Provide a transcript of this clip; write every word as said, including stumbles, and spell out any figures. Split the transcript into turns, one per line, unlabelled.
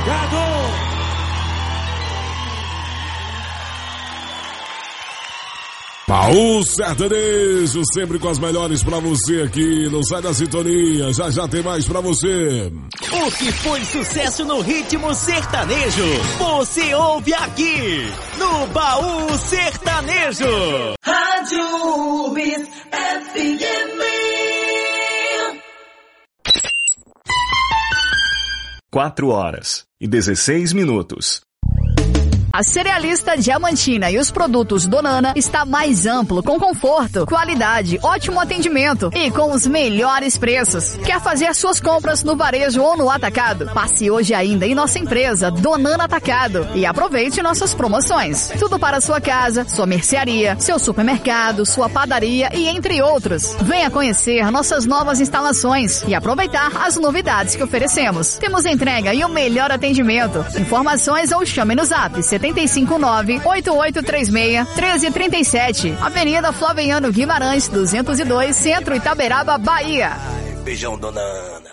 Baú Sertanejo, sempre com as melhores pra você aqui, não sai da sintonia, já já tem mais pra você.
O que foi sucesso no ritmo sertanejo, você ouve aqui, no Baú Sertanejo.
Rádio Urbis F M.
Quatro horas e dezesseis minutos.
A Cerealista Diamantina e os produtos Donana está mais amplo, com conforto, qualidade, ótimo atendimento e com os melhores preços. Quer fazer suas compras no varejo ou no atacado? Passe hoje ainda em nossa empresa Donana Atacado e aproveite nossas promoções. Tudo para sua casa, sua mercearia, seu supermercado, sua padaria e entre outros. Venha conhecer nossas novas instalações e aproveitar as novidades que oferecemos. Temos entrega e o melhor atendimento. Informações ou chame no zap setenta e cinco nove, oito oito três seis, um três três sete. Avenida Flaviano Guimarães, duzentos e dois, Centro Itaberaba, Bahia.
Beijão, dona Ana.